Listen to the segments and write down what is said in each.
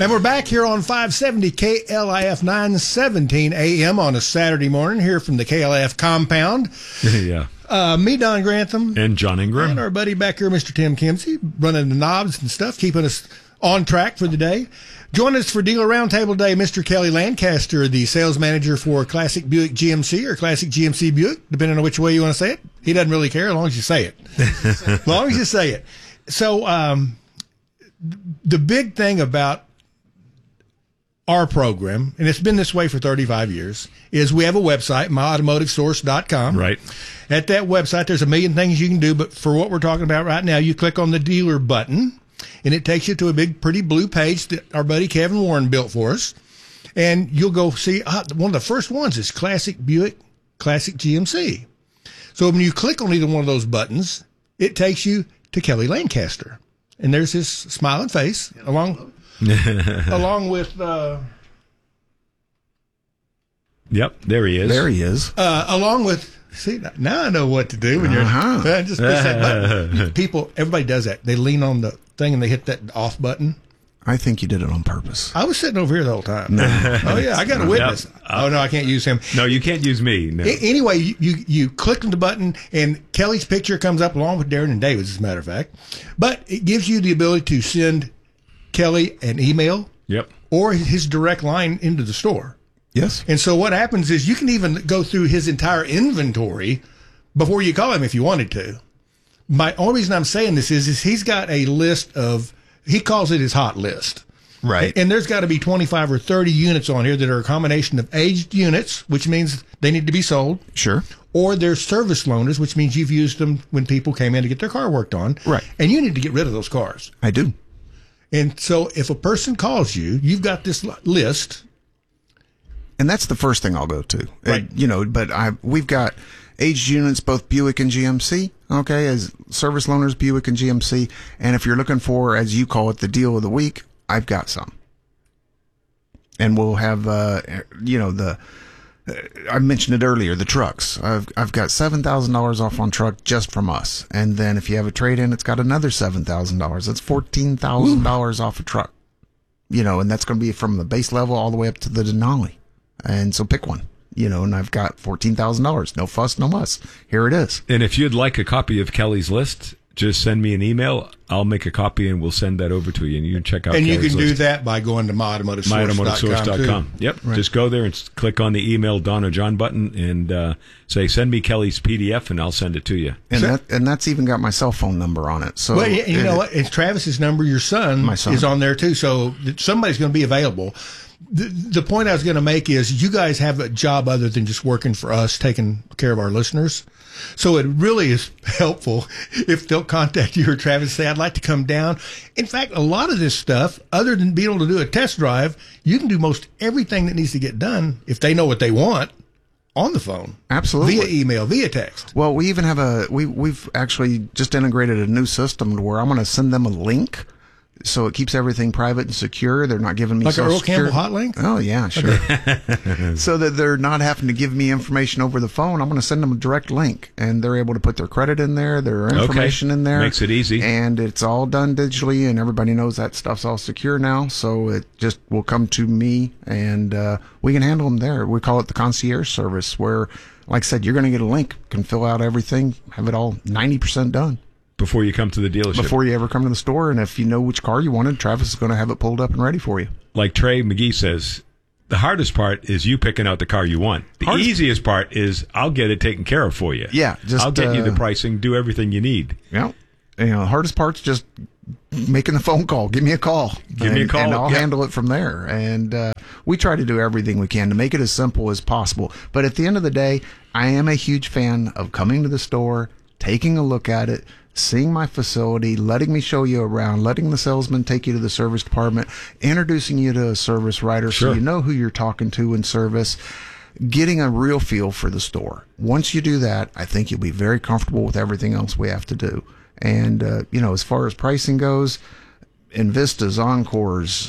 And we're back here on 570 KLIF 917 AM on a Saturday morning here from the KLIF compound. Yeah. Me, Don Grantham. And John Ingram. And our buddy back here, Mr. Tim Kimsey, running the knobs and stuff, keeping us on track for the day. Join us for Dealer Roundtable Day, Mr. Kelly Lancaster, the sales manager for Classic Buick GMC or Classic GMC Buick, depending on which way you want to say it. He doesn't really care as long as you say it. As long as you say it. So the big thing about our program, and it's been this way for 35 years, is we have a website, myautomotivesource.com. Right. At that website, there's a million things you can do, but for what we're talking about right now, you click on the dealer button, and it takes you to a big, pretty blue page that our buddy Kevin Warren built for us. And you'll go see one of the first ones is Classic Buick, Classic GMC. So when you click on either one of those buttons, it takes you to Kelly Lancaster. And there's his smiling face along with Yep, there he is. There he is. along with, see, now I know what to do when you're just push that button. People, everybody does that. They lean on the thing and they hit that off button. I think you did it on purpose. I was sitting over here the whole time. No. Oh yeah, I got a witness. Yep. Oh no, I can't use him. No, you can't use me. No. Anyway, you click on the button and Kelly's picture comes up along with Darren and David's, as a matter of fact. But it gives you the ability to send Kelly an email. Yep. Or his direct line into the store. Yes. And so what happens is you can even go through his entire inventory before you call him if you wanted to. My only reason I'm saying this is he's got a list of, he calls it his hot list. Right. And there's got to be 25 or 30 units on here that are a combination of aged units, which means they need to be sold. Sure. Or they're service loaners, which means you've used them when people came in to get their car worked on. Right. And you need to get rid of those cars. I do. And so if a person calls you, you've got this list. And that's the first thing I'll go to. Right. We've got aged units, both Buick and GMC, okay, as service loaners, Buick and GMC. And if you're looking for, as you call it, the deal of the week, I've got some. And we'll have, I mentioned it earlier, the trucks. I've got $7,000 off on truck just from us. And then if you have a trade-in, it's got another $7,000. That's $14,000 off a truck. And that's going to be from the base level all the way up to the Denali. And so pick one, and I've got $14,000. No fuss, no muss. Here it is. And if you'd like a copy of Kelly's list, just send me an email. I'll make a copy and we'll send that over to you, and you can check out And Kelly's you can list. do that by going to myautomotivesource.com. Yep. Right. Just go there and click on the email Don or John button and say, send me Kelly's PDF, and I'll send it to you. And that's even got my cell phone number on it. So, well, you know what? It's Travis's number. Your son, my son is on there too. So somebody's going to be available. The point I was going to make is you guys have a job other than just working for us, taking care of our listeners. So it really is helpful if they'll contact you or Travis and say, I'd like to come down. In fact, a lot of this stuff, other than being able to do a test drive, you can do most everything that needs to get done if they know what they want on the phone. Absolutely. Via email, via text. Well, we even have we've actually just integrated a new system where I'm going to send them a link. So it keeps everything private and secure. They're not giving me like an Earl secure. Campbell hot link? Oh, yeah, sure. So that they're not having to give me information over the phone. I'm going to send them a direct link, and they're able to put their credit in there, their information in there. Makes it easy. And it's all done digitally, and everybody knows that stuff's all secure now. So it just will come to me, and we can handle them there. We call it the concierge service, where, like I said, you're going to get a link, can fill out everything, have it all 90% done. Before you come to the dealership. Before you ever come to the store. And if you know which car you wanted, Travis is going to have it pulled up and ready for you. Like Trey McGee says, the hardest part is you picking out the car you want. The easiest part is I'll get it taken care of for you. Yeah. I'll get you the pricing, do everything you need. Yeah. The hardest part's just making the phone call. Give me a call. Give me a call. And I'll handle it from there. And we try to do everything we can to make it as simple as possible. But at the end of the day, I am a huge fan of coming to the store, taking a look at it, seeing my facility, letting me show you around, letting the salesman take you to the service department, introducing you to a service writer so you know who you're talking to in service, getting a real feel for the store. Once you do that, I think you'll be very comfortable with everything else we have to do. And, as far as pricing goes, Invistas, Encores,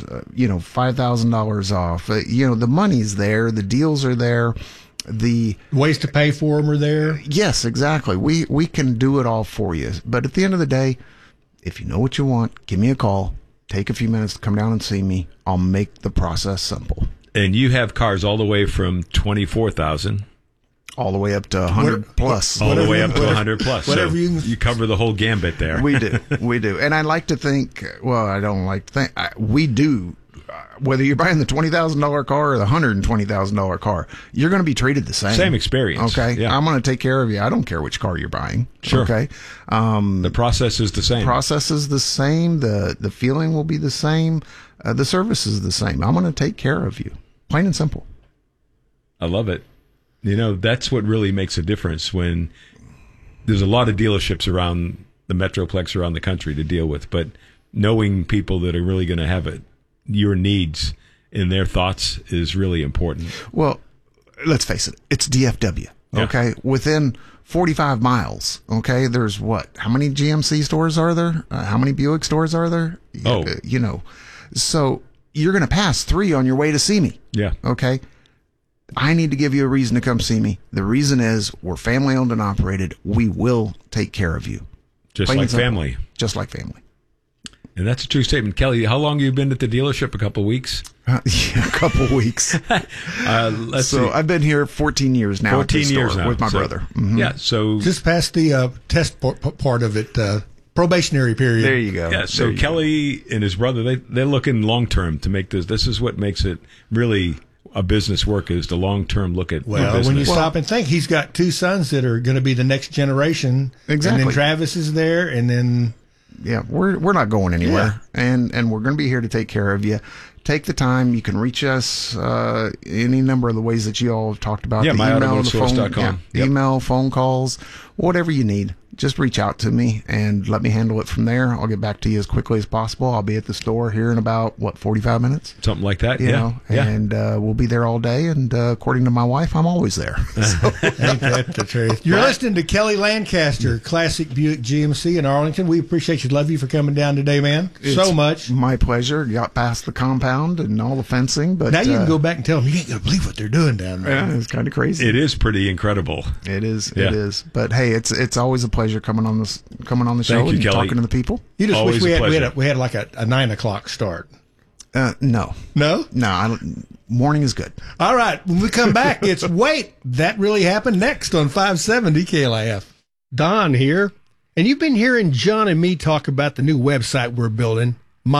$5,000 off. The money's there. The deals are there. The ways to pay for them are there. Yes, exactly. We can do it all for you. But at the end of the day, if you know what you want, give me a call. take a few minutes to come down and see me. I'll make the process simple. And you have cars all the way from 24,000 all the way up to 100 plus. All the way up to 100 plus. Whatever so you cover the whole gambit there. We do. And I like to think, well, I don't like to think, we do. Whether you're buying the $20,000 car or the $120,000 car, you're going to be treated the same. Same experience. Okay. Yeah. I'm going to take care of you. I don't care which car you're buying. Sure. Okay. The process is the same. Process is the same. The feeling will be the same. The service is the same. I'm going to take care of you. Plain and simple. I love it. You know, that's what really makes a difference when there's a lot of dealerships around the Metroplex around the country to deal with, but knowing people that are really going to have it, your needs and their thoughts is really important. Well, let's face it. It's DFW. Okay. Yeah. Within 45 miles. Okay. There's what? How many GMC stores are there? How many Buick stores are there? You know, so you're going to pass 3 on your way to see me. Yeah. Okay. I need to give you a reason to come see me. The reason is we're family owned and operated. We will take care of you. Just like family. Just like family. And that's a true statement. Kelly, how long have you been at the dealership? A couple of weeks? Yeah, a couple of weeks. Let's see. I've been here 14 years now. 14 years now. With my brother. Mm-hmm. Yeah, so... Just past the test part of it, probationary period. There you go. Yeah, so Kelly and his brother, they're looking long-term to make this. This is what makes it really... a business work is the long-term look at business. When you stop and think, he's got 2 sons that are going to be the next generation. Exactly. And then Travis is there, and then... Yeah, we're not going anywhere, and we're going to be here to take care of you. Take the time. You can reach us any number of the ways that you all have talked about. Yeah, the email, the phone, myautomotivesource.com. Email, phone calls, whatever you need. Just reach out to me and let me handle it from there. I'll get back to you as quickly as possible. I'll be at the store here in about, 45 minutes? Something like that, you know, and we'll be there all day. And according to my wife, I'm always there. So. Ain't that the truth? You're listening to Kelly Lancaster, Classic Buick GMC in Arlington. We appreciate you. Love you for coming down today, man. So much. My pleasure. Got past the compound and all the fencing. But now you can go back and tell them you ain't going to believe what they're doing down there. Yeah, it's kind of crazy. It is pretty incredible. It is. Yeah. It is. But hey, it's always a pleasure coming on the show. Thank you, and Kelly. Talking to the people. You just Always wish we had like a 9:00 start. No. No? Morning is good. All right. When we come back, it's Wait, That Really Happened next on 570 KLIF. Don here. And you've been hearing John and me talk about the new website we're building,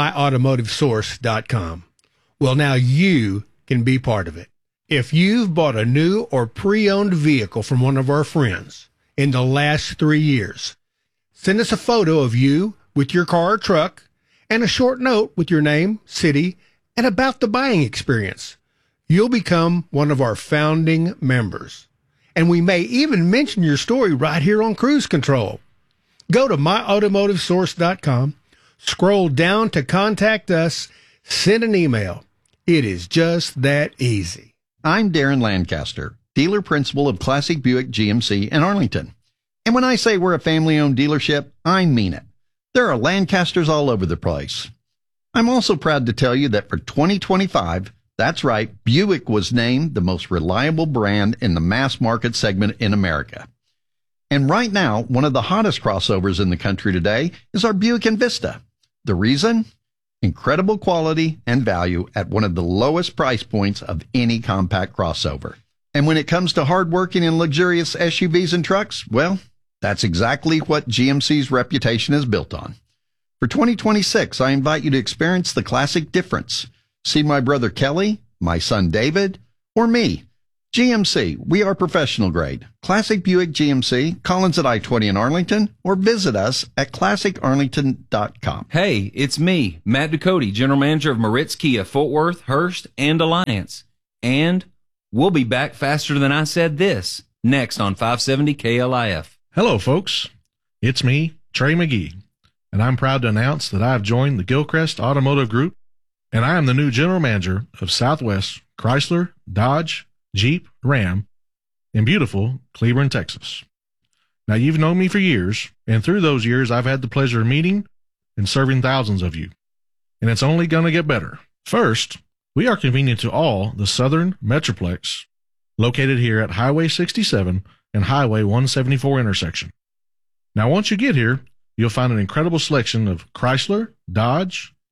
myautomotivesource.com. Well, now you can be part of it. If you've bought a new or pre-owned vehicle from one of our friends in the last 3 years, send us a photo of you with your car or truck and a short note with your name, city, and about the buying experience. You'll become one of our founding members. And we may even mention your story right here on Cruise Control. Go to myautomotivesource.com, scroll down to contact us, send an email. It is just that easy. I'm Darren Lancaster, dealer principal of Classic Buick GMC in Arlington. And when I say we're a family-owned dealership, I mean it. There are Lancasters all over the place. I'm also proud to tell you that for 2025, that's right, Buick was named the most reliable brand in the mass market segment in America. And right now, one of the hottest crossovers in the country today is our Buick Envista. The reason? Incredible quality and value at one of the lowest price points of any compact crossover. And when it comes to hardworking and luxurious SUVs and trucks, well, that's exactly what GMC's reputation is built on. For 2026, I invite you to experience the classic difference. See my brother Kelly, my son David, or me. GMC, we are professional grade. Classic Buick GMC, Collins at I-20 in Arlington, or visit us at classicarlington.com. Hey, it's me, Matt Ducote, General Manager of Moritz Kia, Fort Worth, Hurst, and Alliance. And we'll be back faster than I said this, next on 570 KLIF. Hello, folks. It's me, Trey McGee, and I'm proud to announce that I've joined the Gilchrist Automotive Group, and I am the new General Manager of Southwest Chrysler, Dodge, Jeep, Ram in beautiful Cleburne, Texas. Now, you've known me for years, and through those years, I've had the pleasure of meeting and serving thousands of you, and it's only going to get better. First, we are convenient to all the Southern Metroplex, located here at Highway 67 and Highway 174 intersection. Now, once you get here, you'll find an incredible selection of Chrysler, Dodge,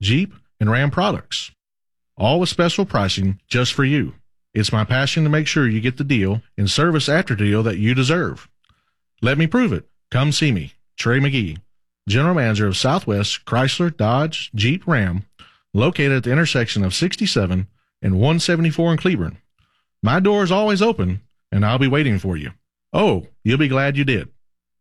Jeep, and Ram products. All with special pricing just for you. It's my passion to make sure you get the deal and service after deal that you deserve. Let me prove it. Come see me, Trey McGee, General Manager of Southwest Chrysler, Dodge, Jeep, Ram, located at the intersection of 67 and 174 in Cleburne. My door is always open, and I'll be waiting for you. Oh, you'll be glad you did.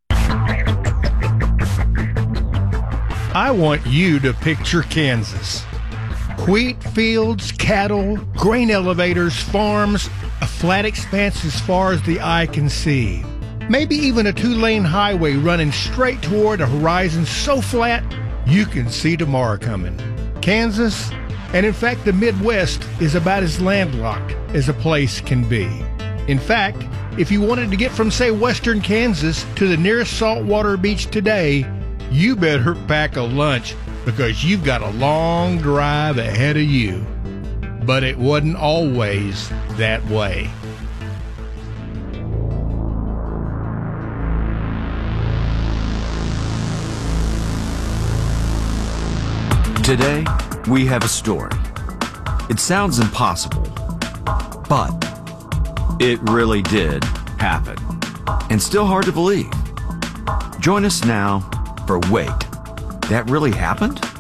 I want you to picture Kansas. Wheat fields, cattle, grain elevators, farms, a flat expanse as far as the eye can see. Maybe even a 2-lane highway running straight toward a horizon so flat you can see tomorrow coming. Kansas, and in fact the Midwest, is about as landlocked as a place can be. In fact, if you wanted to get from, say, western Kansas to the nearest saltwater beach today, you better pack a lunch because you've got a long drive ahead of you. But it wasn't always that way. Today, we have a story. It sounds impossible, but it really did happen. And still hard to believe. Join us now for Wait, That Really Happened?